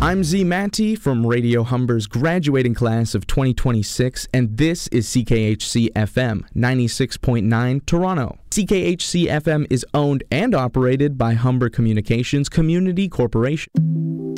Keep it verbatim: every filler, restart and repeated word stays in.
I'm Z Matty from Radio Humber's graduating class of twenty twenty-six, and this is C K H C F M ninety-six point nine Toronto. C K H C F M is owned and operated by Humber Communications Community Corporation.